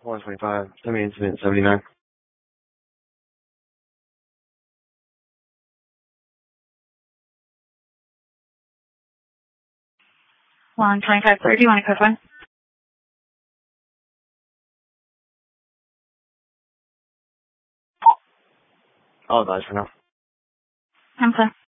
125, send me incident 79. 125, where do you want to code one? I'll advise for now. I'm clear.